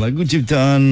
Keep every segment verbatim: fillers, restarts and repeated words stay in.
lagu ciptaan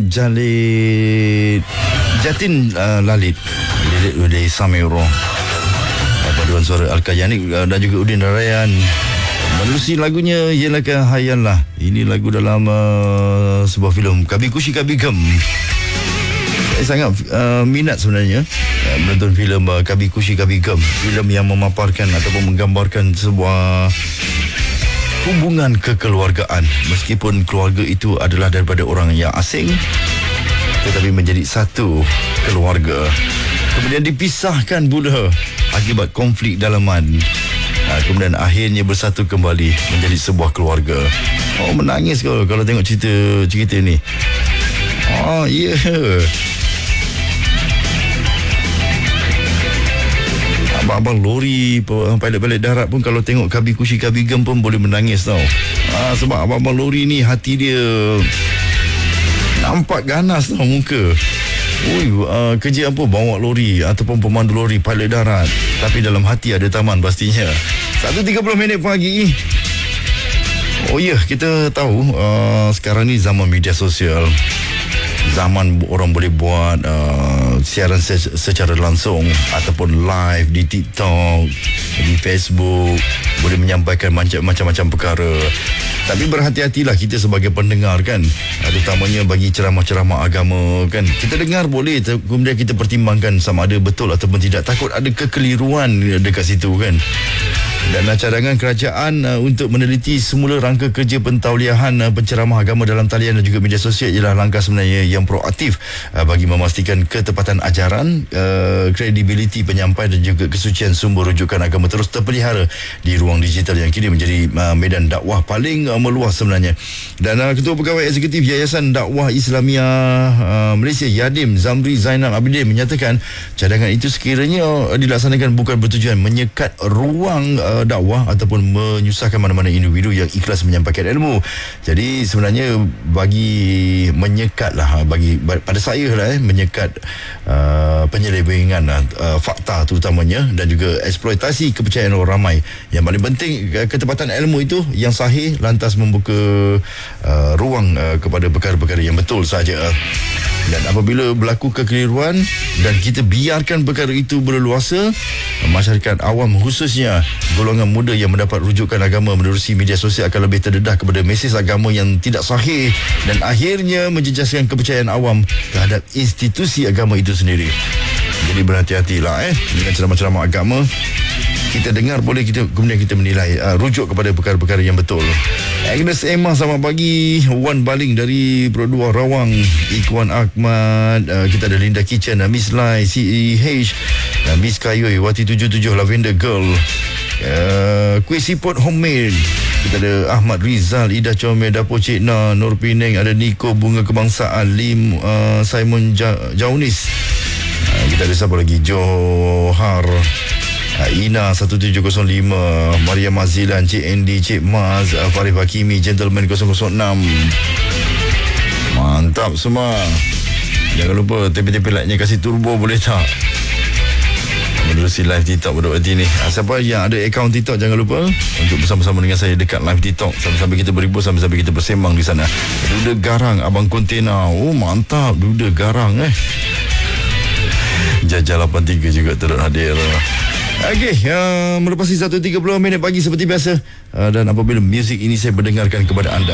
Jalid Jatin uh, Lalit, lirik dari Samiro, paduan suara Al-Kayanik uh, dan juga Udin Rarayan. Menerusi lagunya ialah Hayal lah. Ini lagu dalam uh, sebuah filem Kabhi Khushi Kabhie Gham. Saya sangat uh, minat sebenarnya uh, menonton filem uh, Kabhi Khushi Kabhie Gham, filem yang memaparkan ataupun menggambarkan sebuah hubungan kekeluargaan, meskipun keluarga itu adalah daripada orang yang asing tetapi menjadi satu keluarga, kemudian dipisahkan pula akibat konflik dalaman. Ha, kemudian akhirnya bersatu kembali menjadi sebuah keluarga. Oh, menangis kau kalau tengok cerita cerita ni. Oh, ya. Yeah. Abang-abang lori, pilot-pilot darat pun kalau tengok Kabhi Khushi Kabhie Gham pun boleh menangis tau. Ha, sebab abang-abang lori ni hati dia nampak ganas tau muka. Ui, uh, kerja apa bawa lori ataupun pemandu lori, pilot darat, tapi dalam hati ada taman pastinya. satu tiga puluh minit pagi. Oh ya, yeah, kita tahu uh, sekarang ni zaman media sosial. Zaman orang boleh buat uh, siaran se- secara langsung ataupun live di TikTok, di Facebook, boleh menyampaikan macam-macam perkara. Tapi berhati-hatilah kita sebagai pendengar kan, terutamanya bagi ceramah-ceramah agama kan. Kita dengar boleh, kemudian kita pertimbangkan sama ada betul ataupun tidak. Takut ada kekeliruan dekat situ kan. Dan cadangan kerajaan uh, untuk meneliti semula rangka kerja pentauliahan uh, penceramah agama dalam talian dan juga media sosial ialah langkah sebenarnya yang proaktif uh, bagi memastikan ketepatan ajaran, uh, kredibiliti penyampai dan juga kesucian sumber rujukan agama terus terpelihara di ruang digital yang kini menjadi uh, medan dakwah paling uh, meluas sebenarnya. Dan uh, Ketua Pegawai Eksekutif Yayasan Dakwah Islamiah uh, Malaysia Yadim Zamri Zainal Abidin menyatakan cadangan itu sekiranya uh, dilaksanakan bukan bertujuan menyekat ruang uh, dakwah ataupun menyusahkan mana-mana individu yang ikhlas menyampaikan ilmu. Jadi sebenarnya bagi menyekat lah, bagi pada saya lah eh, menyekat uh, penyelewengan uh, fakta terutamanya dan juga eksploitasi kepercayaan orang ramai. Yang paling penting ketepatan ilmu itu yang sahih, lantas membuka uh, ruang uh, kepada perkara-perkara yang betul saja. Dan apabila berlaku kekeliruan dan kita biarkan perkara itu berleluasa, masyarakat awam khususnya golongan muda yang mendapat rujukan agama menerusi media sosial akan lebih terdedah kepada mesej agama yang tidak sahih dan akhirnya menjejaskan kepercayaan awam terhadap institusi agama itu sendiri. Jadi berhati-hatilah eh dengan ceramah-ceramah agama. Kita dengar boleh, kita kemudian kita menilai, uh, rujuk kepada perkara-perkara yang betul. Agnes Emma selamat pagi. Wan Baling dari Produa Rawang, Ikhwan Ahmad, uh, kita ada Linda Kitchen, uh, Miss Lai, C E H, uh, Miss Kayoi, Wati tujuh tujuh, Lavender Girl, uh, Kuih Siput Homemade, kita ada Ahmad Rizal, Ida Comel, Dapur Cik Na, Nur Penang, ada Niko Bunga Kebangsaan, Lim, uh, Simon ja- Jaunis, uh, kita ada siapa lagi, Johar, Ina satu tujuh kosong lima, Maria Mazilan, Cik Andy, Cik Maz, Farif Hakimi, Gentleman kosong kosong enam. Mantap semua. Jangan lupa tepi-tepi like-nya kasih turbo boleh tak? Menerusi live TikTok pada waktu ini. Siapa yang ada akaun TikTok jangan lupa untuk bersama-sama dengan saya dekat live TikTok. Sambil-sambil kita berhibur, sambil-sambil kita bersembang di sana. Duda Garang, Abang Kontena. Oh mantap, Duda Garang eh. Jajah lapan tiga juga turut hadir. Okey, uh, melepasi satu tiga puluh minit pagi seperti biasa, uh, dan apabila muzik ini saya mendengarkan kepada anda,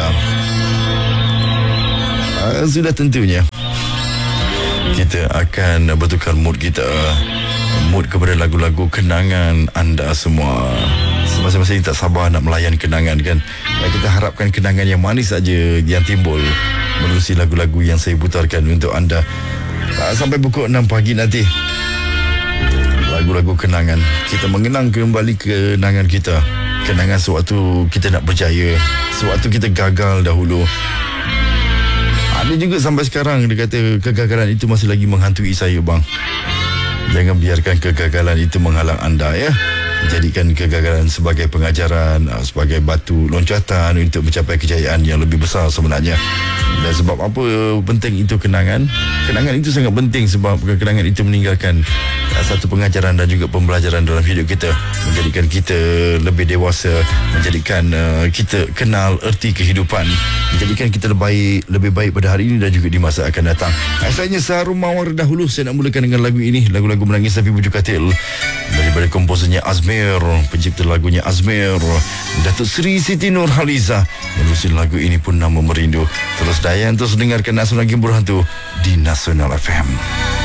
uh, sudah tentunya kita akan bertukar mood kita, mood kepada lagu-lagu kenangan anda semua. Masing-masing tak sabar nak melayan kenangan kan. uh, Kita harapkan kenangan yang manis saja yang timbul menerusi lagu-lagu yang saya putarkan untuk anda uh, sampai pukul enam pagi nanti. Lagu-lagu kenangan, kita mengenang kembali kenangan kita, kenangan sewaktu kita nak berjaya, sewaktu kita gagal dahulu. Ada juga sampai sekarang dia kata kegagalan itu masih lagi menghantui saya bang. Jangan biarkan kegagalan itu menghalang anda ya. Jadikan kegagalan sebagai pengajaran, sebagai batu loncatan untuk mencapai kejayaan yang lebih besar sebenarnya. Dan sebab apa penting itu kenangan? Kenangan itu sangat penting sebab kenangan itu meninggalkan satu pengajaran dan juga pembelajaran dalam hidup kita, menjadikan kita lebih dewasa, menjadikan uh, kita kenal erti kehidupan, menjadikan kita lebih baik, lebih baik pada hari ini dan juga di masa akan datang. Asalnya seharum mawar dahulu, saya nak mulakan dengan lagu ini, lagu-lagu menangis tapi bujuk katil, daripada komposernya Azmir, pencipta lagunya Azmir, Datuk Seri Siti Nurhaliza menulis lagu ini pun nama Merindu. Terus Dayan, terus dengarkan Nasional Gimbur Hantu di Nasional F M.